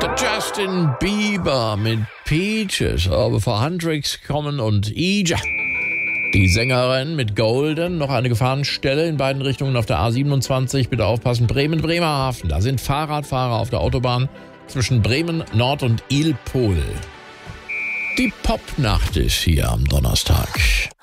Der Justin Bieber mit Peaches. Aber bevor Huntrix kommen und Ija, die Sängerin mit Golden, noch eine Gefahrenstelle in beiden Richtungen auf der A27. Bitte aufpassen, Bremen-Bremerhaven. Da sind Fahrradfahrer auf der Autobahn zwischen Bremen Nord und Ilpol. Die Popnacht ist hier am Donnerstag.